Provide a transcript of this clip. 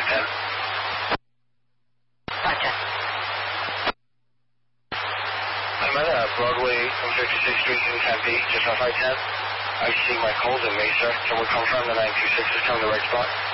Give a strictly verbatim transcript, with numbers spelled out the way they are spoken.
five ten. five ten. I'm at uh, Broadway from fifty-sixth Street in Tempe, just on five ten. I see my calls in Mesa. Someone come from the nine two six is coming to the right spot.